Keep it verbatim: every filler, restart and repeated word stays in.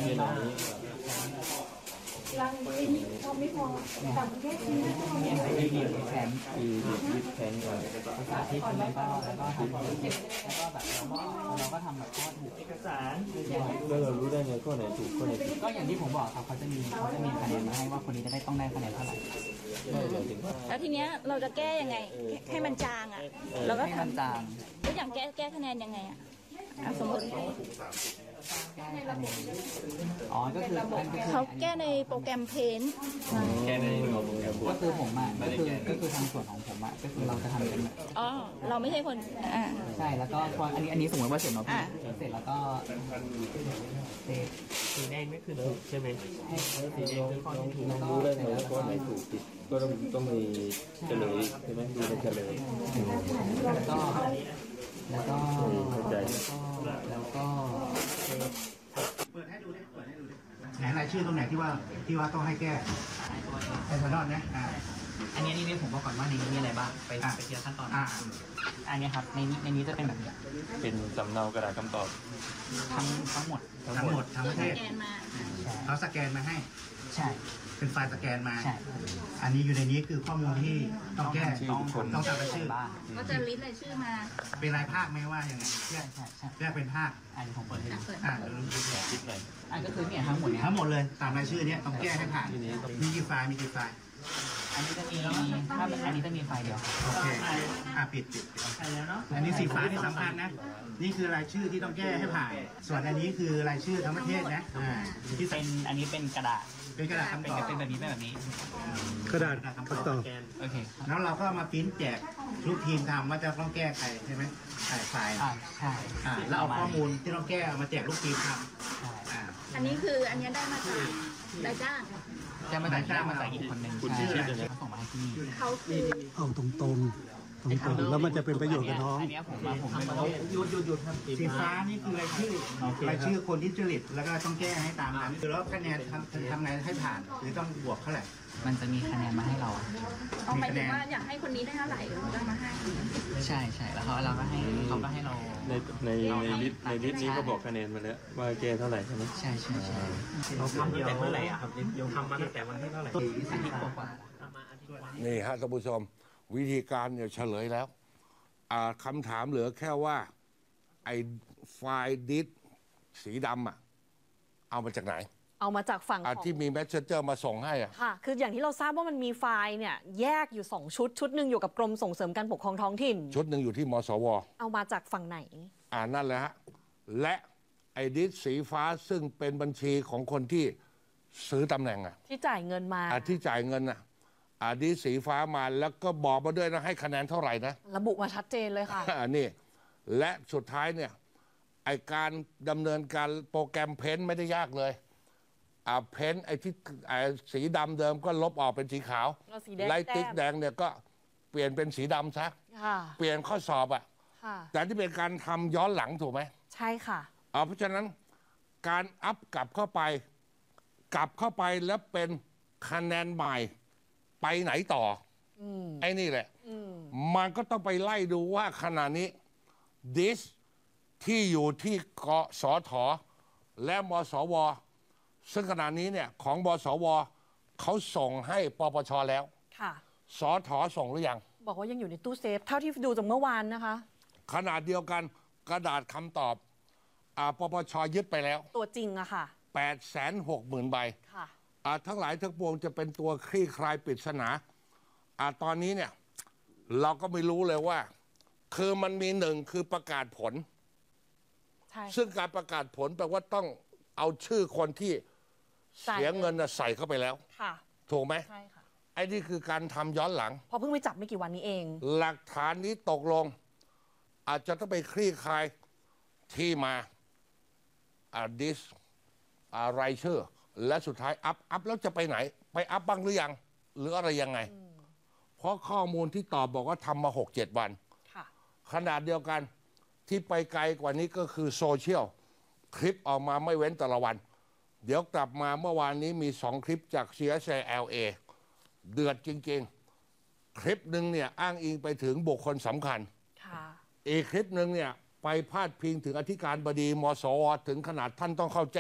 นี้หน่อยรังไอ้นี่พอไม่พอต่างประเทศนี้พอไม่พอที่ดิแผนคือยึดแทนก่อนภาษาที่คุณแล้วก็แล้วก็ทำเก็บแล้วก็แบบเราก็เราก็ทำแบบข้อถูกเอกสารแล้วเรารู้ได้ไงข้อไหนถูกข้อไหนผิดก็อย่างที่ผมบอกครับเขาจะมีเขาจะมีคะแนนมาให้ว่าคนนี้จะได้ต้องได้คะแนนเท่าไหร่ไม่หมายถึงว่าแล้วทีเนี้ยเราจะแก้ยังไงให้มันจางอ่ะเราก็ให้ทมันจางำแล้วอย่างแก้แก้คะแนนยังไงอ่ะอ่ะสมมติแก้คะแนนอ๋อก็คืออันก็คือเขาแก้ในโปรแกรมเพนแค่ในระบบแอปก็คือผมอ่ะก็คือก็คือทางส่วนของผมอ่ะก็คือเราจะทำเป็นแบบอ๋อเราไม่ใช่คนอ่าใช่แล้วก็พออันนี้อันนี้สมมติว่าเสร็จเนาะพี่อ่ะเสร็จแล้วก็เซฟสีแดงนี่คือถูกใช่ไหมให้สีแดงคือข้อที่ถูกน้องรู้ได้ไงว่าข้อไหนถูกผิดก็ต้องต้องมีเฉลยใช่ไหมดูในเฉลยแล้วก็แล้วก็เข้าใจแล้วก็เปิดให้ดูดิเปิดให้ดูดิไหนรายชื่อตรงไหนที่ว่าที่ว่าต้องให้แก้ไอ้ตัวนอดนะอ่าอันนี้นี่ผมบอกก่อนว่าในนี้มีอะไรบ้างไปอ่ะไปทีละขั้นตอนอ่าอันนี้ครับในนี้ในนี้จะเป็นแบบนี้เป็นสำเนากระดาษคำตอบทั้งทั้งหมดทั้งหมดทั้งประเทศแกนมาเขาสแกนมาให้ใช่เป็นไฟล์สแกนมาใช่อันนี้อยู่ในนี้คือข้อมูลที่ต้องแก้ต้องต้องทำรายชื่อบ้างก็จะลิสต์รายชื่อมาเป็นรายภาคไหมว่าอย่างไงแยใช่กใช่ใช่แยกเป็นภาคอันนี้ผมเปิดให้ดูเปิดอ่าเดี๋ยวดูดิคิดหน่อยอันก็คือเนี่ยทั้งหมดเนี่ยทั้งหมดเลยตามรายชื่อเนี้ยต้องแก้ให้ผ่านทีนี้ต้องมีกี่ไฟล์มีกี่ไฟล์อันนี้จะมีถ้าอันนี้จะมีไฟล์เดียวโอเคอ่าปิดปิดปิดใช่แล้วเนาะอันนี้สีฟ้าที่สำคัญนะนี่คือรายชื่อที่ต้องแก้ให้ผ่าน ส่วนอันนี้คือรายชื่อทั้งประเทศนะอ่าที่เป็นอันนี้เป็นกระดาษเป็นกระดาษเป็นคำตอบเป็นแบบนี้เป็นแบบนี้กระดาษคำตอบแกนโอเคแล้วเราก็มาปริ้นแจกลูกทีมทำว่าจะต้องแก้ไขใช่ไหมใช่ไฟล์อ่าใช่อ่าแล้วเอาข้อมูลที่ต้องแก้เอามาแจกลูกทีมทใช่ำอ่าอันนี้คืออันนี้ได้มาจากนายจ้างจะมาจากได้มาจากอีกคนหนึ่งคุณใช่ชื่ออะไรเขาส่งมาให้ที่นี่เขาคือเอาตรงๆตรงๆแล้วมันจะเป็นประโยชน์กับน้องอันเนี้ยผมว่าผมไม่รู้หยุดหยุดหยุดครับสีฟ้านี่คือรายชื่อรายชื่อคนที่จริตแล้วก็ต้องแก้ให้ตามนั้นคือแล้วคะแนนทำทำไงให้ผ่านหรือต้องบวกเท่าไหร่มันจะมีคะแนนมาให้เราเอาหมายถึงว่าอยากให้คนนี้ได้เท่าไหร่เราได้มาให้ใช่ใช่แล้วเขาเราก็ให้เขาก็ให้เราในในในลิสต์ในลิสต์นี้ก็บอกคะแนนมาแล้วว่าแกเท่าไหร่ใช่ไหมใช่ใช่ใช่เราทำตั้งแต่เมื่อไหร่อ่ะครับทำมาตั้งแต่วันที่เท่าไหร่อาทิตย์กว่าทำมาอาทิตย์กว่านี่ฮะท่านผู้ชมวิธีการเนี่ยเฉลยแล้วอ่าคำถามเหลือแค่ว่า ไอ้ไฟล์ดิสสีดำอ่ะเอามาจากไหนเอามาจากฝั่งขอ่าองที่มีแมสเซนเจอร์มาส่งให้อ่ะค่ะ คืออย่างที่เราทราบว่ามันมีไฟล์เนี่ยแยกอยู่ 2 ชุด ชุดหนึ่งอยู่กับกรมส่งเสริมการปกครองท้องถิ่นชุดหนึ่งอยู่ที่มสวเอามาจากฝั่งไหนอ่านั่นแหละฮะและไอ้ดิสสีฟ้าซึ่งเป็นบัญชีของคนที่ซื้อตำแหน่งอ่ะที่จ่ายเงินมาอ่าที่จ่ายเงินอ่ะอ่าดิสสีฟ้ามาแล้วก็บอกมาด้วยนะให้คะแนนเท่าไหร่นะระบุมาชัดเจนเลยค่ะอันนี้และสุดท้ายเนี่ยไอการดำเนินการโปรแกรมเพ้นท์ไม่ได้ยากเลยอ่าเพ้นท์ไอที่ไอสีดำเดิมก็ลบออกเป็นสีขาวเอาสีแดงไลท์ติ๊กแต้มแดงเนี่ยก็เปลี่ยนเป็นสีดำซะค่ะเปลี่ยนข้อสอบอ่ะค่ะแต่ที่เป็นการทำย้อนหลังถูกไหมใช่ค่ะอ่าเพราะฉะนั้นการอัพกลับเข้าไปกลับเข้าไปแล้วเป็นคะแนนใหม่ไปไหนต่ออไอ้นี่แหละ มันก็ต้องไปไล่ดูว่าขณะนี้ ดิสที่อยู่ที่กสทและมสว ซึ่งขณะนี้เนี่ยของมสวเขาส่งให้ปปชแล้วค่ะสทส่งหรือยังบอกว่ายังอยู่ในตู้เซฟ เท่าที่ดูจากเมื่อวานนะคะขนาดเดียวกันกระดาษคำตอบอาปปชยึดไปแล้วตัวจริงอะค่ะแปดแสนหกหมื่นใบค่ะอ่าทั้งหลายทั้งปวงจะเป็นตัวคลี่คลายปริศนาอ่าตอนนี้เนี่ยเราก็ไม่รู้เลยว่า คือมันมีหนึ่งคือประกาศผลใช่ซึ่งการประกาศผลแปลว่าต้องเอาชื่อคนที่จ่ายเสียเงินน่ะใส่เข้าไปแล้วค่ะถูกไหมใช่ค่ะไอ้นี่คือการทำย้อนหลังพอเพิ่งไปจับไม่กี่วันนี้เองหลักฐานนี้ตกลง อาจจะต้องไปคลี่คลายที่มาอ่าดิสอะไรายชื่อ และสุดท้ายอัพอัพแล้วจะไปไหน ไปอัพบ้างหรือยัง หรืออะไรยังไง เพราะข้อมูลที่ตอบบอกว่าทำมาหกเจ็ดวันค่ะขนาดเดียวกันที่ไปไกลกว่านี้ก็คือโซเชียล คลิปออกมาไม่เว้นแต่ละวัน เดี๋ยวกลับมาเมื่อวานนี้มีสองคลิปจาก ซี เอส เอ แอล เอ เดือดจริงๆ คลิปหนึ่งเนี่ยอ้างอิงไปถึงบุคคลสำคัญค่ะอีกคลิปหนึ่งเนี่ยไปพาดพิงถึงอธิการบดีมสวถึงขนาดท่านต้องเข้าแจ้ง